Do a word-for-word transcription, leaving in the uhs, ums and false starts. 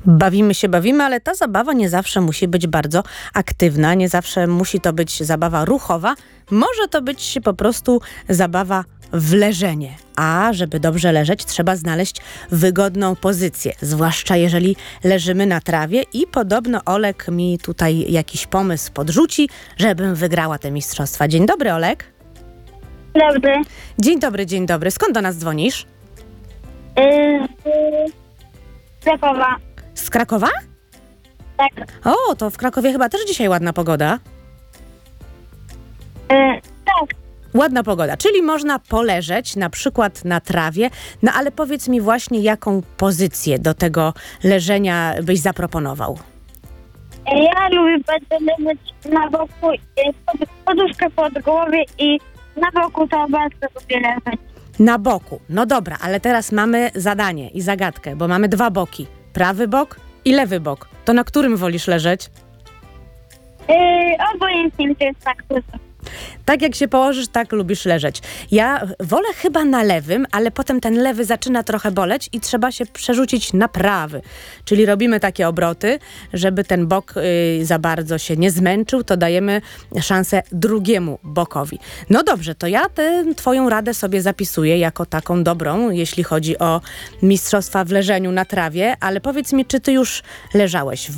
Bawimy się, bawimy, ale ta zabawa nie zawsze musi być bardzo aktywna, nie zawsze musi to być zabawa ruchowa. Może to być po prostu zabawa w leżenie. A żeby dobrze leżeć, trzeba znaleźć wygodną pozycję, zwłaszcza jeżeli leżymy na trawie i podobno Olek mi tutaj jakiś pomysł podrzuci, żebym wygrała te mistrzostwa. Dzień dobry, Olek. Dobry. Dzień dobry, dzień dobry. Skąd do nas dzwonisz? Yy, z Krakowa. Z Krakowa? Tak. O, to w Krakowie chyba też dzisiaj ładna pogoda. Yy, tak. Ładna pogoda, czyli można poleżeć na przykład na trawie, no ale powiedz mi właśnie, jaką pozycję do tego leżenia byś zaproponował? Ja lubię bardzo leżeć na boku, yy, pod, poduszkę pod głowie i na boku to bardzo lubię leżeć. Na boku. No dobra, ale teraz mamy zadanie i zagadkę, bo mamy dwa boki. Prawy bok i lewy bok. To na którym wolisz leżeć? Yy, obojętnie mi to jest tak dużo. Tak jak się położysz, tak lubisz leżeć. Ja wolę chyba na lewym, ale potem ten lewy zaczyna trochę boleć i trzeba się przerzucić na prawy. Czyli robimy takie obroty, żeby ten bok y, za bardzo się nie zmęczył, to dajemy szansę drugiemu bokowi. No dobrze, to ja tę twoją radę sobie zapisuję jako taką dobrą, jeśli chodzi o mistrzostwa w leżeniu na trawie, ale powiedz mi, czy ty już leżałeś w